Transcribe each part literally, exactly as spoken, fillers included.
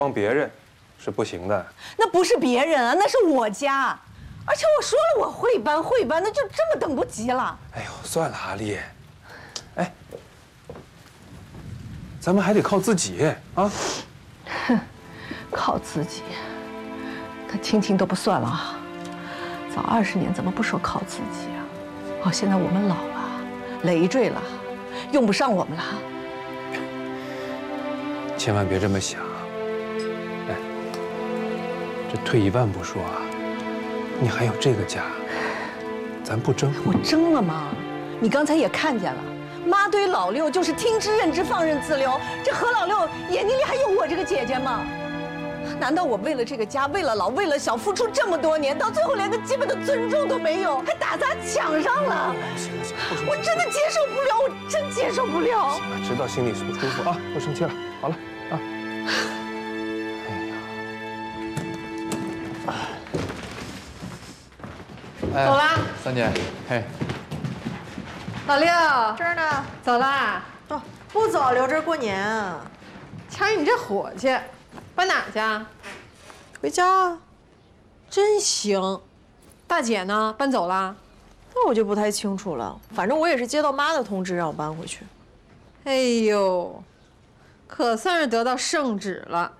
帮别人是不行的。 那不是别人啊，那是我家。而且我说了我会搬会搬，那就这么等不及了。 哎呦，算了，阿丽，哎，咱们还得靠自己啊。 哼，靠自己，可青青都不算了啊。早二十年怎么不说靠自己啊？哦，现在我们老了，累赘了，用不上我们了。 千万别这么想。哎，这退一万步说啊，你还有这个家，咱不争。 我争了吗？你刚才也看见了，妈对老六就是听之任之，放任自流。这何老六眼睛里还有我这个姐姐吗？难道我为了这个家，为了老，为了小，付出这么多年，到最后连个基本的尊重都没有，还打砸抢上了？ 行了行了，不生气。 我真的接受不了，我真接受不了。 行了，知道心里不舒服啊，不生气了。好了啊。 哎呀， 走啦， 三姐，嘿， 老六这儿呢。 走啦。 哦，不走，留这儿过年啊。 瞧你这火气，搬哪去啊？ 回家啊。 真行。大姐呢？搬走啦？ 那我就不太清楚了。反正我也是接到妈的通知，让我搬回去。 哎呦，可算是得到圣旨了。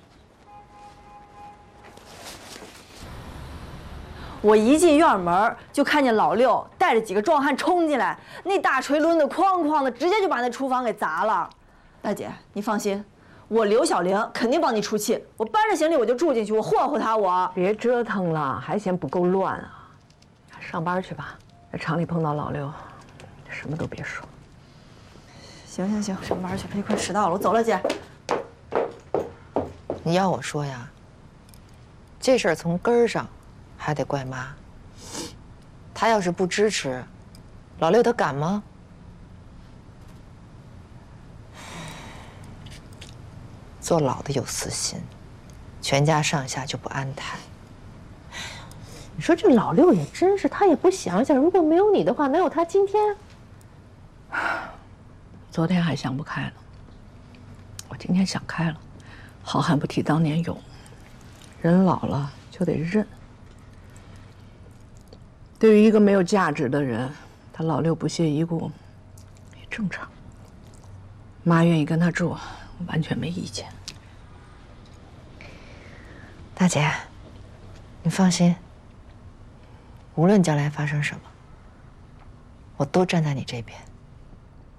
我一进院门就看见老六带着几个壮汉冲进来，那大锤抡得哐哐的，直接就把那厨房给砸了。大姐，你放心，我刘小玲肯定帮你出气。我搬着行李我就住进去，我霍霍他我。 别折腾了，还嫌不够乱啊？上班去吧，在厂里碰到老六，什么都别说。 行行行，上班去，别快迟到了，我走了，姐。 你要我说呀，这事儿从根儿上还得怪妈。她要是不支持，老六他敢吗？做老的有私心，全家上下就不安泰。 你说这老六也真是，他也不想想，如果没有你的话，哪有他今天？昨天还想不开呢，我今天想开了。好汉不提当年勇，人老了就得认。对于一个没有价值的人，他老六不屑一顾，也正常。妈愿意跟他住，完全没意见。 大姐，你放心，无论将来发生什么，我都站在你这边。